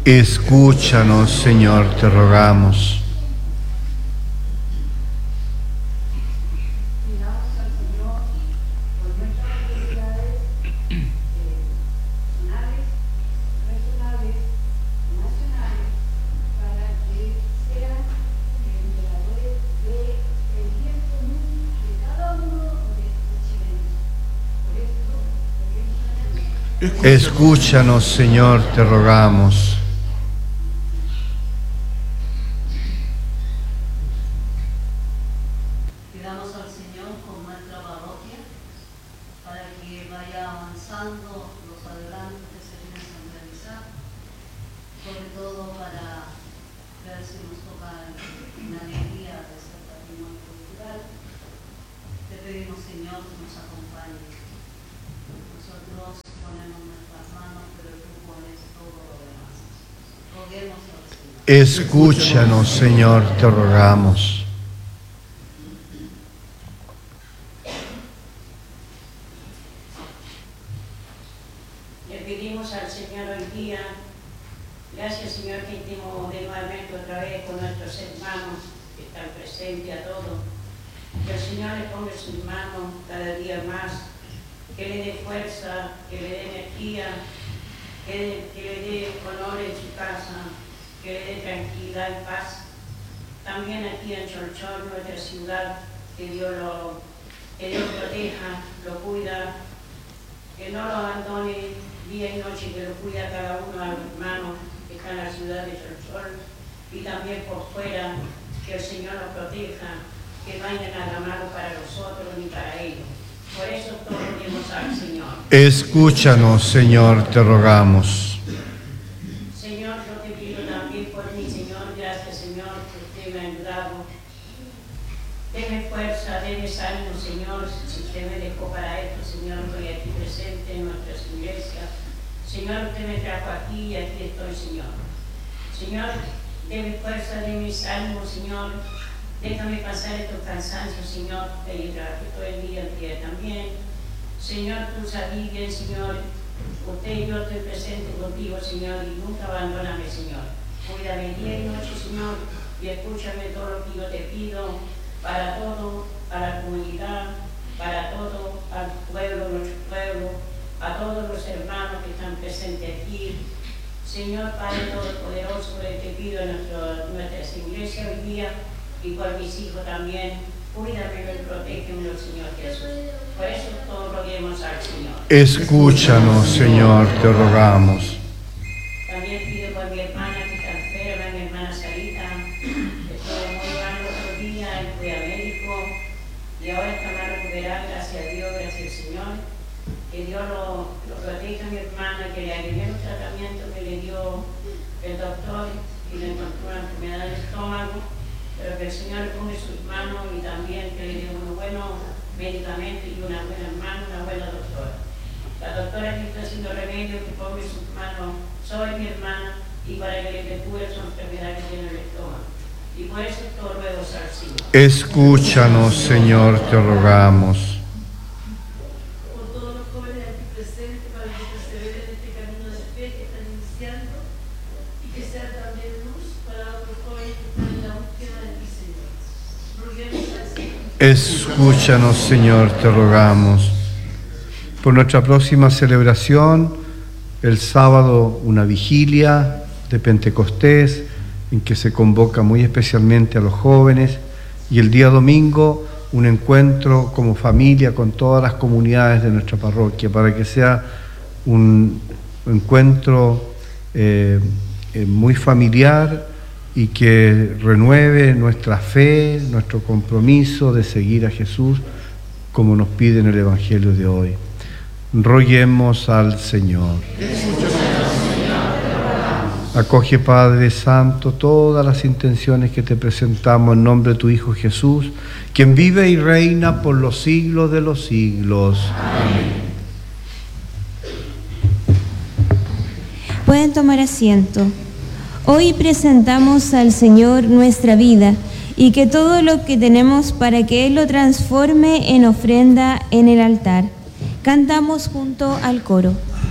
Escúchanos, Señor, te rogamos. Escúchanos, Señor, te rogamos. Pidamos al Señor con nuestra parroquia para que vaya avanzando los adelantos que se piensan realizar, sobre todo para ver si nos toca la alegría de este patrimonio cultural. Te pedimos, Señor, que nos acompañe. Nosotros ponemos nuestras manos, pero tú pones todo lo demás. Roguemos al Señor. Escúchanos, Señor, te rogamos. Le pedimos al Señor hoy día, gracias Señor que estemos de nuevamente otra vez con nuestros hermanos que están presentes a todos. Que el Señor le ponga en sus manos cada día más, que le dé fuerza, que le dé energía, que le dé honor en su casa, que le dé tranquilidad y paz. También aquí en Cholchol, nuestra ciudad, que Dios proteja, lo cuida, que no lo abandone día y noche, que lo cuida cada uno a los hermanos que están en la ciudad de Cholchol y también por fuera, que el Señor los proteja, que no haya nada malo para nosotros ni para ellos. Por eso todos pedimos al Señor. Escúchanos, Señor, te rogamos. Señor, yo te pido también por mí, Señor, gracias, Señor, que usted me ha ayudado. Deme fuerza, deme ánimo, Señor, si usted me dejó para esto, Señor, estoy aquí presente en nuestras iglesias. Señor, usted me trajo aquí y aquí estoy, Señor. Señor, deme fuerza, deme ánimo, Señor. Déjame pasar estos cansancios, Señor, que yo trabajo todo el día también. Señor, tú sabes bien, Señor, usted y yo estoy presente contigo, Señor, y nunca abandóname, Señor. Cuídame día y noche, Señor, y escúchame todo lo que yo te pido, para todo, para la comunidad, para todo, al pueblo, nuestro pueblo, a todos los hermanos que están presentes aquí. Señor, Padre Todopoderoso, te pido en nuestras iglesias hoy día, y por mis hijos también, cuídame y protégeme, Señor Jesús. Por eso todos roguemos al Señor. Escúchanos, Señor, te rogamos. También pido por mi hermana que está enferma, mi hermana Sarita, que estuvo muy mal el otro día, y fui a médico, y ahora está más recuperada, gracias a Dios, gracias al Señor. Que Dios lo proteja a mi hermana, que le alivie el tratamiento que le dio el doctor y le encontró una enfermedad del estómago. Pero que el Señor le ponga en sus manos y también que le dé unos buenos medicamentos y una buena hermana, una buena doctora. La doctora que está haciendo remedio, que ponga en sus manos sobre mi hermana y para que le cure su enfermedad que tiene el estómago. Y por eso todo ruego al Señor. Escúchanos, Señor, te rogamos. Por todos los jóvenes aquí presentes, para que perseveren en este camino de fe que están iniciando y que sean también luz para otros jóvenes que están en la búsqueda de ti, Señor. Roguemos al Señor. Escúchanos, Señor, te rogamos. Por nuestra próxima celebración, el sábado una vigilia de Pentecostés, en que se convoca muy especialmente a los jóvenes, y el día domingo un encuentro como familia con todas las comunidades de nuestra parroquia, para que sea un encuentro muy familiar y que renueve nuestra fe, nuestro compromiso de seguir a Jesús como nos pide en el Evangelio de hoy. Roguemos al Señor. Acoge, Padre Santo, todas las intenciones que te presentamos en nombre de tu Hijo Jesús, quien vive y reina por los siglos de los siglos. Amén. Pueden tomar asiento. Hoy presentamos al Señor nuestra vida y que todo lo que tenemos para que Él lo transforme en ofrenda en el altar. Cantamos junto al coro.